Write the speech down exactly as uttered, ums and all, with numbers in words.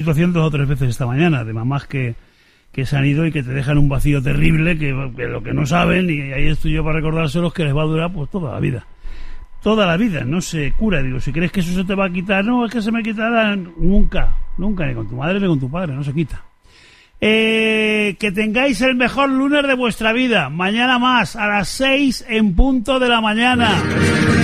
situación dos o tres veces esta mañana, de mamás que, que se han ido y que te dejan un vacío terrible, que, que lo que no saben, y ahí estoy yo para recordárselos, que les va a durar pues toda la vida. Toda la vida, no se cura. Digo, si crees que eso se te va a quitar, no, es que se me quitará nunca, nunca, ni con tu madre ni con tu padre, no se quita. Eh, que tengáis el mejor lunes de vuestra vida. Mañana más, a las seis en punto de la mañana.